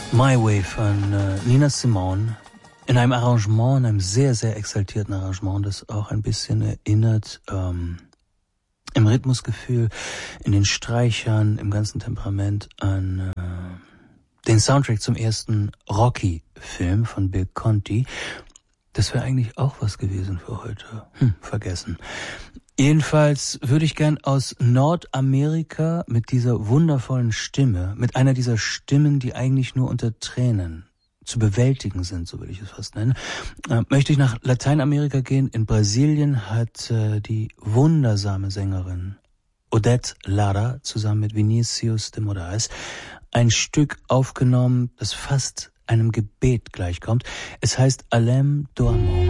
My Way von Nina Simone in einem Arrangement, in einem sehr, sehr exaltierten Arrangement, das auch ein bisschen erinnert im Rhythmusgefühl, in den Streichern, im ganzen Temperament an den Soundtrack zum ersten Rocky-Film von Bill Conti. Das wäre eigentlich auch was gewesen für heute. Vergessen. Jedenfalls würde ich gern aus Nordamerika mit dieser wundervollen Stimme, mit einer dieser Stimmen, die eigentlich nur unter Tränen zu bewältigen sind, so will ich es fast nennen, möchte ich nach Lateinamerika gehen. In Brasilien hat die wundersame Sängerin Odete Lara zusammen mit Vinicius de Moraes ein Stück aufgenommen, das fast einem Gebet gleichkommt. Es heißt Além do Amor.